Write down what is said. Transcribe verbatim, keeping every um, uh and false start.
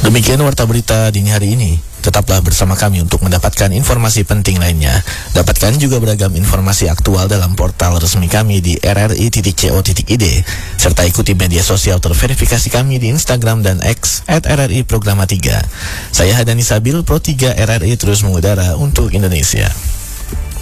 Demikian warta berita dini hari ini. Tetaplah bersama kami untuk mendapatkan informasi penting lainnya. Dapatkan juga beragam informasi aktual dalam portal resmi kami di r r i titik co titik i d, serta ikuti media sosial terverifikasi kami di Instagram dan X at r r i programa tiga. Saya Hadani Sabil, Pro tiga R R I terus mengudara untuk Indonesia.